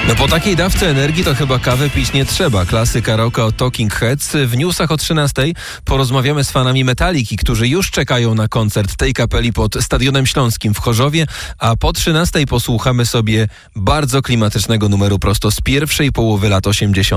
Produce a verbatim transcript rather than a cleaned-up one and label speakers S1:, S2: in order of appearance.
S1: No po takiej dawce energii to chyba kawę pić nie trzeba. Klasyka rocka od Talking Heads. W newsach o trzynastej porozmawiamy z fanami Metaliki, którzy już czekają na koncert tej kapeli pod Stadionem Śląskim w Chorzowie, a po trzynastej posłuchamy sobie bardzo klimatycznego numeru prosto z pierwszej połowy lat osiemdziesiątych.